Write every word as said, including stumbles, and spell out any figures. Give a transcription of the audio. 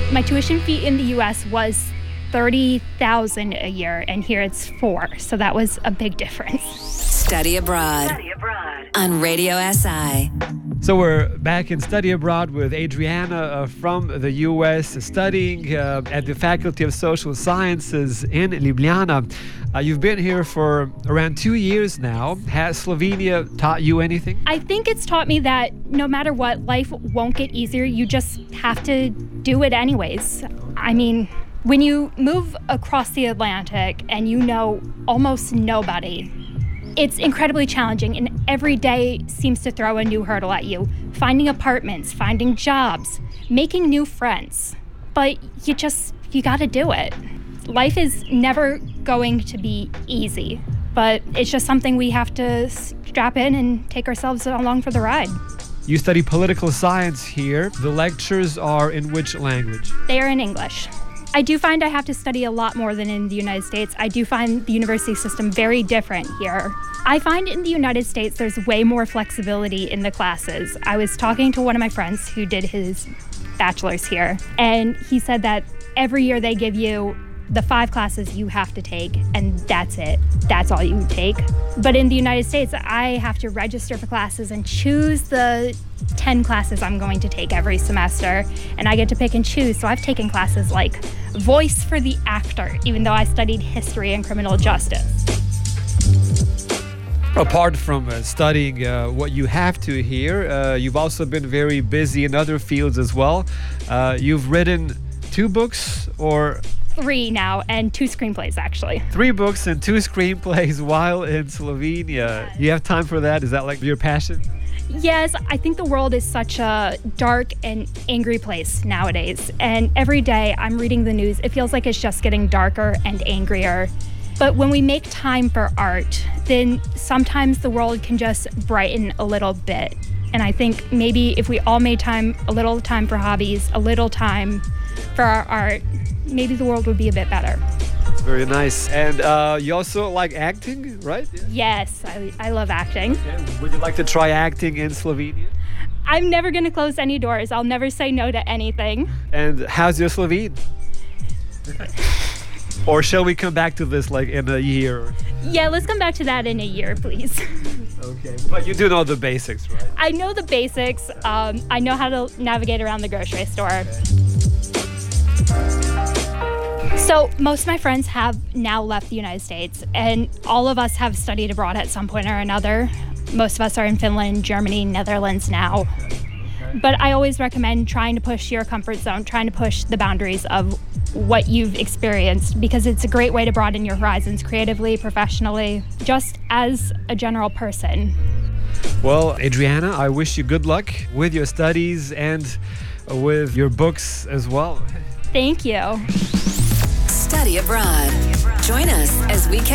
My tuition fee in the U S was thirty thousand dollars a year, and here it's four, so that was a big difference. Study Abroad, Study Abroad. On Radio S I. So we're back in Study Abroad with Adriana uh, from the U S, studying uh, at the Faculty of Social Sciences in Ljubljana. Uh, you've been here for around two years now. Has Slovenia taught you anything? I think it's taught me that no matter what, life won't get easier. You just have to do it anyways. I mean, when you move across the Atlantic and you know almost nobody, it's incredibly challenging, and every day seems to throw a new hurdle at you. Finding apartments, finding jobs, making new friends. But you just, you gotta do it. Life is never going to be easy, but it's just something we have to strap in and take ourselves along for the ride. You study political science here. The lectures are in which language? They are in English. I do find I have to study a lot more than in the United States. I do find the university system very different here. I find in the United States there's way more flexibility in the classes. I was talking to one of my friends who did his bachelor's here, and he said that every year they give you the five classes you have to take, and that's it. That's all you take. But in the United States, I have to register for classes and choose the ten classes I'm going to take every semester, and I get to pick and choose. So I've taken classes like Voice for the Actor, even though I studied history and criminal justice. Apart from uh, studying uh, what you have to here, uh, you've also been very busy in other fields as well. Uh, you've written two books, or Three now, and two screenplays, actually. Three books and two screenplays while in Slovenia. Yes. You have time for that? Is that like your passion? Yes, I think the world is such a dark and angry place nowadays. And every day I'm reading the news, it feels like it's just getting darker and angrier. But when we make time for art, then sometimes the world can just brighten a little bit. And I think maybe if we all made time, a little time for hobbies, a little time for our art, maybe the world would be a bit better. That's very nice. And uh, you also like acting, right? Yeah. Yes, I, I love acting. Okay. Would you like to try acting in Slovenia? I'm never going to close any doors. I'll never say no to anything. And how's your Slovene? Or shall we come back to this like in a year? Yeah, let's come back to that in a year, please. Okay, but you do know the basics, right? I know the basics. Um, I know how to navigate around the grocery store. Okay. So most of my friends have now left the United States, and all of us have studied abroad at some point or another. Most of us are in Finland, Germany, Netherlands now. But I always recommend trying to push your comfort zone, trying to push the boundaries of what you've experienced, because it's a great way to broaden your horizons creatively, professionally, just as a general person. Well, Adriana, I wish you good luck with your studies and with your books as well. Thank you. Study Abroad. Join us as we